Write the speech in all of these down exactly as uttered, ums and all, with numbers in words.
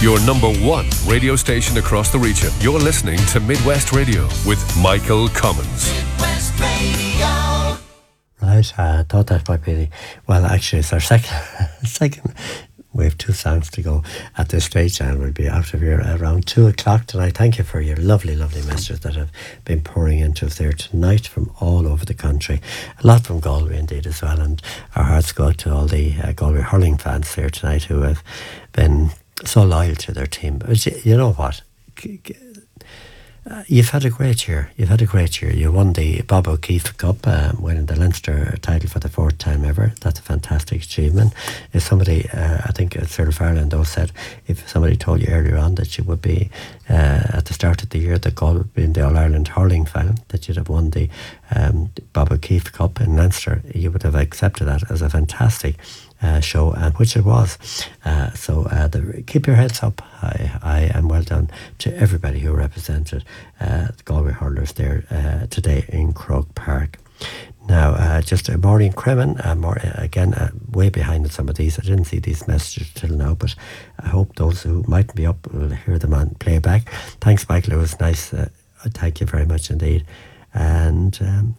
Your number one radio station across the region. You're listening to Midwest Radio with Michael Cummins. Midwest Radio. Right, I uh, thought that might be the, well, actually it's our second, second, we have two songs to go at this stage, and we'll be out of here around two o'clock tonight. Thank you for your lovely, lovely messages that have been pouring into us there tonight from all over the country. A lot from Galway indeed as well, and our hearts go out to all the uh, Galway hurling fans there tonight who have been so loyal to their team. But you, you know what? Uh, you've had a great year. You've had a great year. You won the Bob O'Keefe Cup, um, winning the Leinster title for the fourth time ever. That's a fantastic achievement. If somebody, uh, I think Cyril Farland though said, if somebody told you earlier on that you would be uh, at the start of the year, that Galway would be in the All Ireland hurling final, that you'd have won the um, Bob O'Keefe Cup in Leinster, you would have accepted that as a fantastic Uh, show, and which it was. Uh, so uh, the, keep your heads up high, high, and well done to everybody who represented uh, the Galway hurlers there uh, today in Croke Park. Now, uh, just uh, Maureen Cremin, uh, more, uh, again, uh, way behind on some of these. I didn't see these messages till now, but I hope those who mightn't be up will hear them on playback. Thanks, Michael. It was nice. Uh, thank you very much indeed. And um,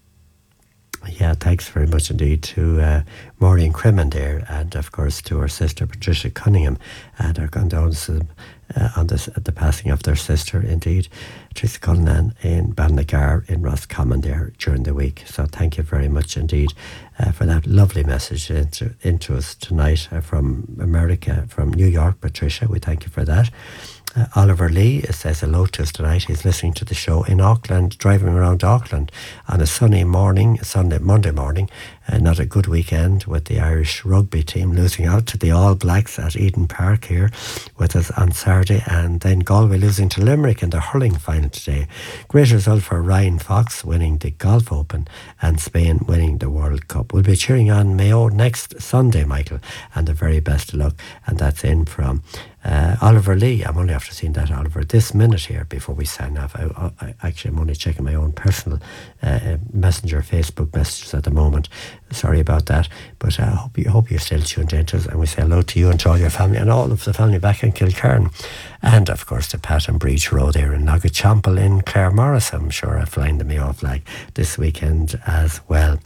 yeah, thanks very much indeed to uh, Maureen Cremin there, and of course to her sister Patricia Cunningham, and our condolences uh, on this, the passing of their sister indeed, Teresa Cullinan, in Balnagar in Roscommon there during the week. So thank you very much indeed uh, for that lovely message into, into us tonight uh, from America, from New York. Patricia, we thank you for that. Uh, Oliver Lee says hello to us tonight. He's listening to the show in Auckland, driving around Auckland on a sunny morning, Sunday, Monday morning. Uh, not a good weekend with the Irish rugby team losing out to the All Blacks at Eden Park here with us on Saturday, and then Galway losing to Limerick in the hurling final today. Great result for Ryan Fox winning the Golf Open and Spain winning the World Cup. We'll be cheering on Mayo next Sunday, Michael, and the very best of luck. And that's in from Uh, Oliver Lee. I'm only after seeing that, Oliver, this minute here before we sign off. I, I, I actually, I'm only checking my own personal uh, messenger Facebook messages at the moment. Sorry about that, but I hope you hope you're still tuned in to us, and we say hello to you and to all your family and all of the family back in Kilcairn, and of course to Pat and Breach Road there in Nagachampel in Claremorris. I'm sure I'm flying the Mayo flag this weekend as well.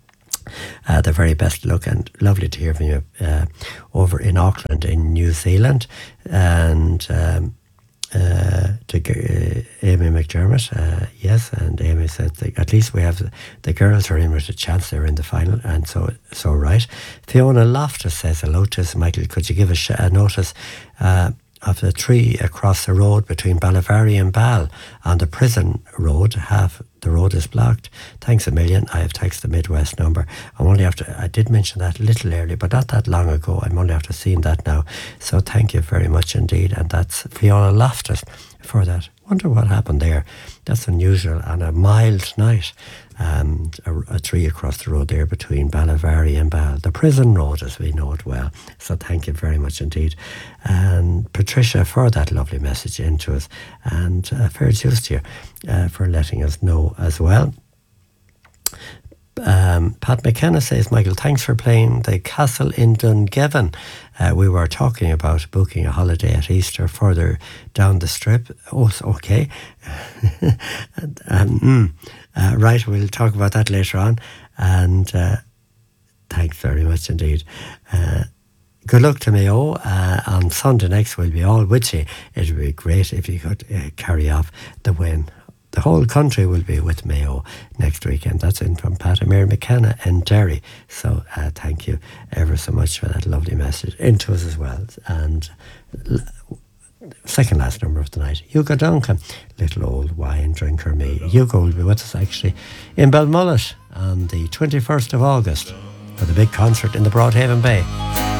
Uh, the very best look, and lovely to hear from you uh, over in Auckland in New Zealand. And um, uh, to uh, Amy McDermott, uh, yes, and Amy said that at least we have the, the girls are in with a chance. They're in the final, and so so right. Fiona Loftus says hello to us. Michael, could you give us a notice uh, of the tree across the road between Ballavary and Ball on the prison road? Half the road is blocked. Thanks a million. I have texted the Midwest number. I'm only after, I did mention that a little earlier, but not that long ago. I'm only after seeing that now. So thank you very much indeed. And that's Fiona Loftus for that. Wonder what happened there. That's unusual on a mild night. And a, a tree across the road there between Ballavary and Ball, the prison road as we know it well. So thank you very much indeed. And Patricia for that lovely message into us, and uh, fair dues to you uh, for letting us know as well. Um, Pat McKenna says, Michael, thanks for playing the Castle in Dungiven. Uh, we were talking about booking a holiday at Easter further down the strip. Oh, okay. um, mm, uh, right, we'll talk about that later on. And uh, thanks very much indeed. Uh, good luck to Mayo. Uh, on Sunday next, we'll be all with you. It would be great if you could uh, carry off the win. The whole country will be with Mayo next weekend. That's in from Pat and Mary McKenna and Derry. So uh, thank you ever so much for that lovely message into us as well. And l- second last number of the night, Hugo Duncan, little old wine drinker me. Hugo will be with us actually in Belmullet on the twenty-first of August for the big concert in the Broadhaven Bay.